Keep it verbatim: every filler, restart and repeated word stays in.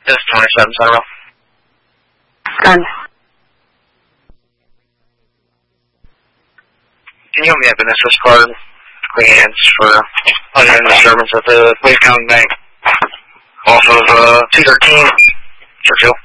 This is twenty-seven Central. Done. Can you help me up in this switch card? Clean hands for unknown disturbance at the Wave County Bank. Off of uh, two thirteen, Churchill.